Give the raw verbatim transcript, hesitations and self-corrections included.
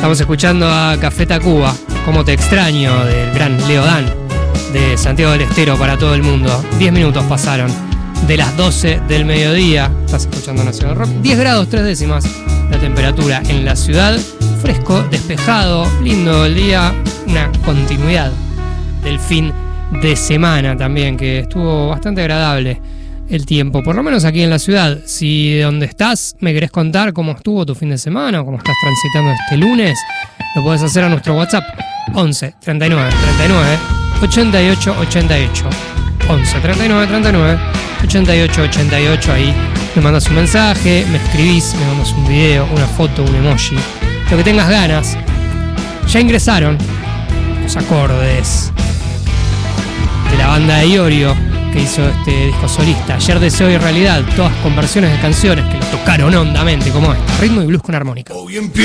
Estamos escuchando a Café Tacuba, Cómo te extraño, del gran Leo Dan, de Santiago del Estero para todo el mundo. Diez minutos pasaron de las doce del mediodía. Estás escuchando Nacional Rock. diez grados tres décimas la temperatura en la ciudad. Fresco, despejado, lindo el día. Una continuidad del fin de semana también, que estuvo bastante agradable el tiempo, por lo menos aquí en la ciudad. Si de donde estás me querés contar cómo estuvo tu fin de semana o cómo estás transitando este lunes, lo podés hacer a nuestro WhatsApp once treinta y nueve treinta y nueve ochenta y ocho ochenta y ocho. once treinta y nueve treinta y nueve ochenta y ocho ochenta y ocho. Ahí me mandas un mensaje, me escribís, me mandas un video, una foto, un emoji, lo que tengas ganas. Ya ingresaron los acordes de la banda de Iorio, que hizo este disco solista, Ayer, Deseo y Realidad, todas con versiones de canciones que lo tocaron hondamente, como esta, ritmo y blues con armónica.